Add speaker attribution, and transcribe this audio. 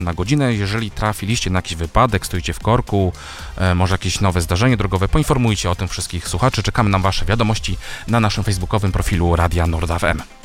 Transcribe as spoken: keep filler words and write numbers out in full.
Speaker 1: na godzinę. Jeżeli trafiliście na jakiś wypadek, stoicie w korku, e, może jakieś nowe zdarzenie drogowe, poinformujcie o tym wszystkich słuchaczy. Czekamy na wasze wiadomości na naszym facebookowym profilu Radia Nord F M.